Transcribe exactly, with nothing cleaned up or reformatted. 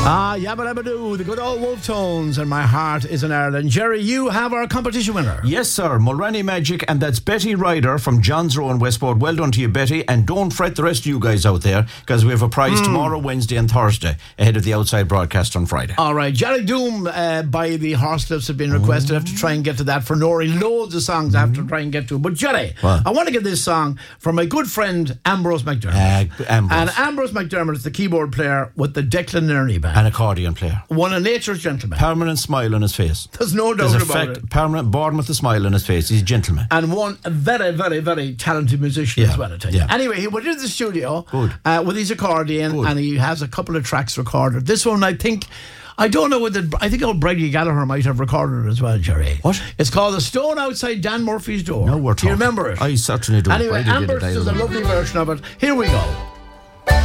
Ah, yabba dabba doo, the good old Wolf Tones, and my heart is in Ireland. Jerry, you have our competition winner. Yes, sir, Mulroney Magic, and that's Betty Ryder from John's Row in Westport. Well done to you, Betty, and don't fret the rest of you guys out there, because we have a prize mm. tomorrow, Wednesday and Thursday, ahead of the outside broadcast on Friday. All right, Jerry Doom uh, by the Horselips have been requested. I have to try and get to that for Nori. Loads of songs I have to try and get to. But Jerry, what? I want to get this song from my good friend Ambrose McDermott. Uh, Ambrose. And Ambrose McDermott is the keyboard player with the Declan Nerney band. An accordion player. One of nature's gentlemen. Permanent smile on his face. There's no doubt There's a about fact, it. Permanent, born with a smile on his face. He's a gentleman. And one very, very, very talented musician yeah. as well, I tell you. Yeah. Anyway, he went into the studio uh, with his accordion Good. and he has a couple of tracks recorded. This one, I think, I don't know whether, I think old Brady Gallagher might have recorded it as well, Jerry. What? It's called The Stone Outside Dan Murphy's Door. No, we're do you talking. remember it? I certainly do. Anyway, Ambrose does a lovely version of it. Here we go.